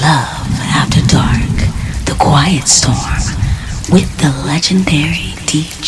Love After Dark, The Quiet Storm, with the legendary DJ